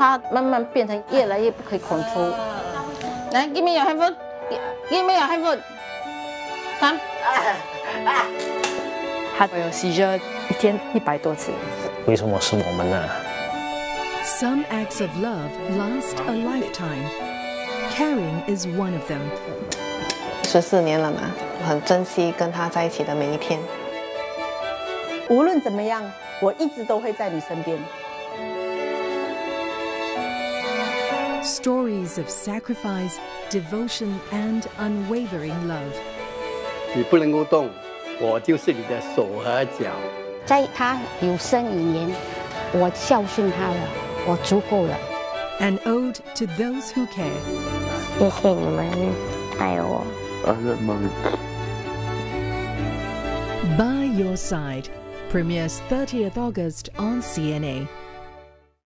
它慢慢变成越来越不可以control。来 ，give me your handphone，give me your handphone，come。 他有 seizure 一天100多次。 为什么是我们呢？ Some acts of love last a lifetime. Caring is one of them. 14年了嘛，我很珍惜跟他在一起的每一天。 无论怎么样，我一直都会在你身边。 Stories of sacrifice, devotion, and unwavering love. 你不能够动，我就是你的手和脚。 在他有生以年，我孝顺他了，我足够了。 An ode to those who care. 谢谢你们爱我。 By Your Side premieres 30th August on CNA.